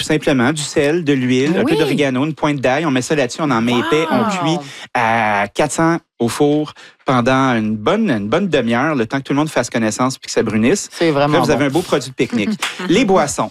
simplement du sel, de l'huile, un peu d'origano, une pointe d'ail. On met ça là-dessus, on en met épais, on cuit à 400 au four pendant une bonne demi-heure, le temps que tout le monde fasse connaissance puis que ça brunisse. C'est vraiment là, vous avez un beau produit de pique-nique. Les boissons.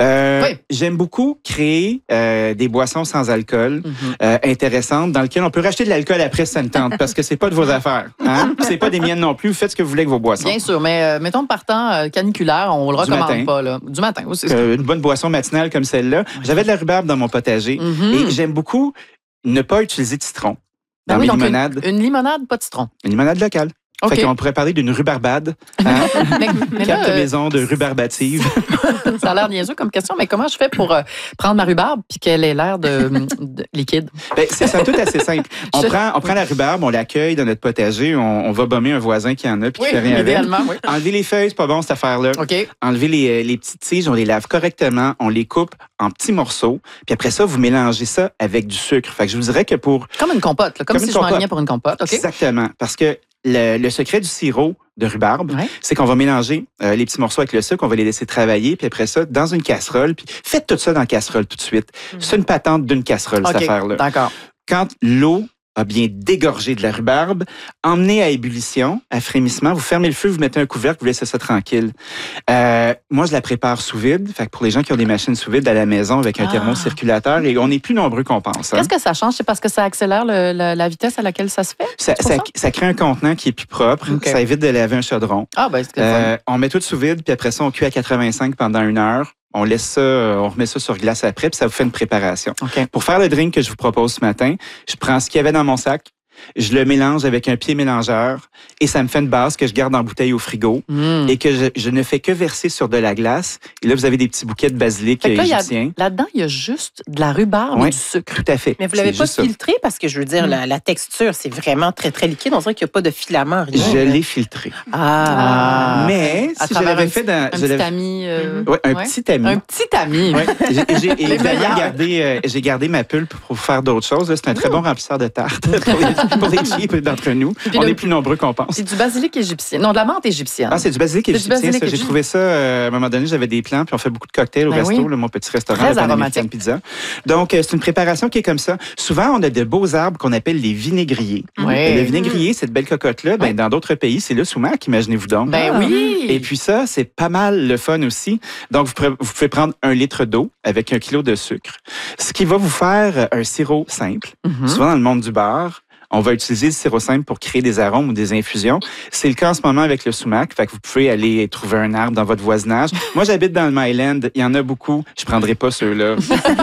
J'aime beaucoup créer des boissons sans alcool intéressantes dans lesquelles on peut racheter de l'alcool après si ça ne tente parce que c'est pas de vos affaires. Hein? C'est pas des miennes non plus. Vous faites ce que vous voulez avec vos boissons. Bien sûr, mais mettons partant caniculaire, on le recommande pas. Là. Du matin aussi. Une bonne boisson matinale comme celle-là. J'avais de la rhubarbe dans mon potager et j'aime beaucoup ne pas utiliser de citron. Dans mes limonades. Une limonade, pas de citron. Une limonade locale. Okay. Fait qu'on pourrait parler d'une rhubarbade. Hein? Mais là, maison de rhubarbative. Ça a l'air niaiseux comme question, mais comment je fais pour prendre ma rhubarbe puis qu'elle ait l'air de liquide? Ben, c'est ça, tout assez simple. On prend la rhubarbe, on l'accueille dans notre potager, on va bomber un voisin qui en a puis qui fait rien avec. Enlever les feuilles, c'est pas bon cette affaire-là. Okay. Enlever les petites tiges, on les lave correctement, on les coupe en petits morceaux, puis après ça, vous mélangez ça avec du sucre. Fait que je vous dirais que pour... Comme une compote, là, comme si je m'enlignais pour une compote. Okay. Exactement, parce que le secret du sirop de rhubarbe, c'est qu'on va mélanger les petits morceaux avec le sucre, on va les laisser travailler, puis après ça, dans une casserole, puis faites tout ça dans la casserole tout de suite. C'est une patente d'une casserole, cette affaire-là. D'accord. Quand l'eau a bien dégorgé de la rhubarbe, emmenez à ébullition, à frémissement, vous fermez le feu, vous mettez un couvercle, vous laissez ça tranquille. Moi, je la prépare sous vide. Fait que pour les gens qui ont des machines sous vide à la maison avec un thermocirculateur, et on est plus nombreux qu'on pense. Qu'est-ce que ça change? C'est parce que ça accélère la vitesse à laquelle ça se fait? Ça crée un contenant qui est plus propre. Ça évite de laver un chaudron. On met tout sous vide, puis après ça, on cuit à 85 pendant 1 heure. On laisse ça, on remet ça sur glace après, puis ça vous fait une préparation. Pour faire le drink que je vous propose ce matin, je prends ce qu'il y avait dans mon sac, je le mélange avec un pied mélangeur et ça me fait une base que je garde en bouteille au frigo et que je ne fais que verser sur de la glace. Et là, vous avez des petits bouquets de basilic égyptien. Là-dedans, il y a juste de la rhubarbe et du sucre. Tout à fait. Mais vous l'avez pas filtré parce que je veux dire, la texture, c'est vraiment très, très liquide. On dirait qu'il n'y a pas de filament. Rien. Je l'ai filtré. Mais si je l'avais fait dans... Un petit ami. Un petit ami. Un petit ami. J'ai gardé ma pulpe pour faire d'autres choses. C'est un très bon remplisseur de tarte pour les cheap d'entre nous. On est plus nombreux qu'on pense. C'est du basilic égyptien. Non, de la menthe égyptienne. Ah, c'est du basilic égyptien. J'ai trouvé ça, à un moment donné, j'avais des plans, puis on fait beaucoup de cocktails au resto, mon petit restaurant, très aromatique. Pizza. Donc, c'est une préparation qui est comme ça. Souvent, on a de beaux arbres qu'on appelle les vinaigriers. Le vinaigrier, cette belle cocotte-là, dans d'autres pays, c'est le sumac, imaginez-vous donc. Et puis ça, c'est pas mal le fun aussi. Donc, vous pouvez prendre 1 litre d'eau avec 1 kilo de sucre. Ce qui va vous faire un sirop simple. Souvent, dans le monde du bar, on va utiliser le sirop simple pour créer des arômes ou des infusions. C'est le cas en ce moment avec le sumac. Fait que vous pouvez aller trouver un arbre dans votre voisinage. Moi, j'habite dans le Myland. Il y en a beaucoup. Je prendrai pas ceux-là.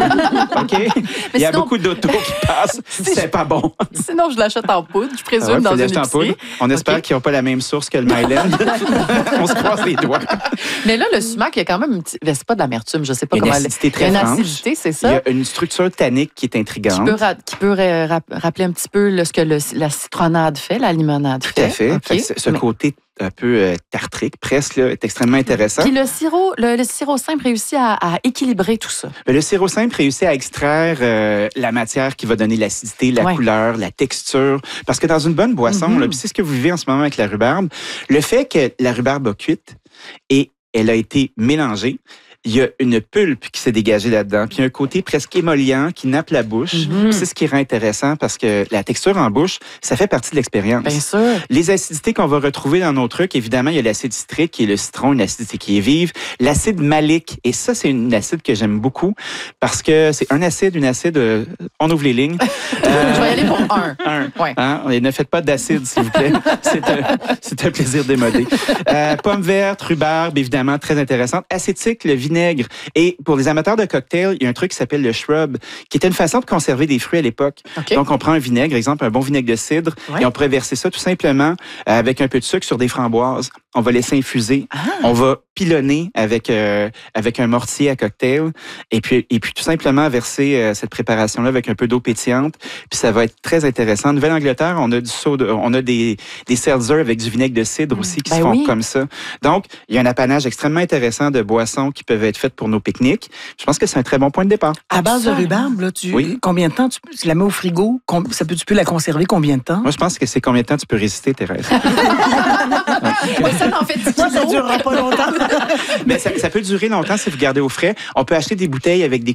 OK? Il y a beaucoup d'autos qui passent. C'est pas bon. Sinon, je l'achète en poudre, je présume, dans une épicerie. On espère qu'ils n'ont pas la même source que le Myland. On se croise les doigts. Mais là, le sumac, il y a quand même une petite... C'est pas de l'amertume, je sais pas comment... Une acidité très franche. Une acidité, c'est ça. Il y a une structure tannique qui est intrigante. Qui peut rappeler un petit peu ce que la citronnade fait, la limonade fait. Tout à fait. Okay. Ce côté un peu tartrique, presque, là, est extrêmement intéressant. Puis le sirop simple réussit à équilibrer tout ça. Le sirop simple réussit à extraire la matière qui va donner l'acidité, la couleur, la texture. Parce que dans une bonne boisson, puis c'est ce que vous vivez en ce moment avec la rhubarbe, le fait que la rhubarbe a cuite et elle a été mélangée, il y a une pulpe qui s'est dégagée là-dedans, puis il y a un côté presque émollient qui nappe la bouche. C'est ce qui rend intéressant parce que la texture en bouche, ça fait partie de l'expérience. Bien sûr. Les acidités qu'on va retrouver dans nos trucs, évidemment, il y a l'acide citrique qui est le citron, une acidité qui est vive. L'acide malique, et ça, c'est une acide que j'aime beaucoup parce que c'est une acide, on ouvre les lignes. Je vais y aller pour un. Ouais. Hein? Ne faites pas d'acide, s'il vous plaît. C'est un plaisir démodé. Pomme verte, rhubarbe, évidemment, très intéressante. Acétique, le vinaigre. Et pour les amateurs de cocktails, il y a un truc qui s'appelle le shrub, qui était une façon de conserver des fruits à l'époque. Donc, on prend un vinaigre, exemple, un bon vinaigre de cidre, et on pourrait verser ça tout simplement avec un peu de sucre sur des framboises. On va laisser infuser. On va pilonner avec un mortier à cocktail, et puis tout simplement verser cette préparation-là avec un peu d'eau pétillante. Puis ça va être très intéressant. En Nouvelle-Angleterre, on a on a des seltzers avec du vinaigre de cidre aussi qui se font comme ça. Donc, il y a un apanage extrêmement intéressant de boissons qui peuvent être faites pour nos pique-niques. Je pense que c'est un très bon point de départ. À base de rhubarbe, là, combien de temps tu la mets au frigo? Tu peux la conserver combien de temps? Moi, je pense que c'est combien de temps tu peux résister, Thérèse. Ça durera pas longtemps. Mais ça peut durer longtemps si vous gardez au frais. On peut acheter des bouteilles avec des